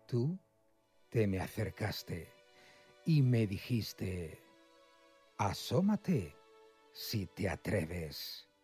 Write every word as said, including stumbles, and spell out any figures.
Tú te me acercaste y me dijiste: asómate si te atreves.